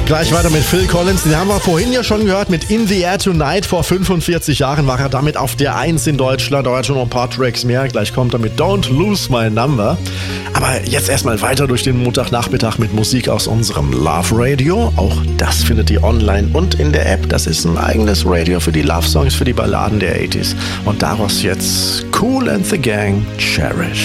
Gleich weiter mit Phil Collins. Den haben wir vorhin ja schon gehört mit In the Air Tonight. Vor 45 Jahren war er damit auf der 1 in Deutschland. Da hat schon noch ein paar Tracks mehr. Gleich kommt er mit Don't Lose My Number. Aber jetzt erstmal weiter durch den Montagnachmittag mit Musik aus unserem Love Radio. Auch das findet ihr online und in der App. Das ist ein eigenes Radio für die Love Songs, für die Balladen der 80s. Und daraus jetzt Kool and the Gang, Cherish.